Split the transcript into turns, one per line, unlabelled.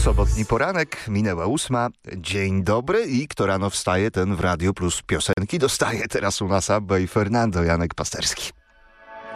Sobotni poranek, minęła 8. Dzień dobry i kto rano wstaje, ten w Radio Plus piosenki dostaje. Teraz u nas Abba i Fernando, Janek Pasterski.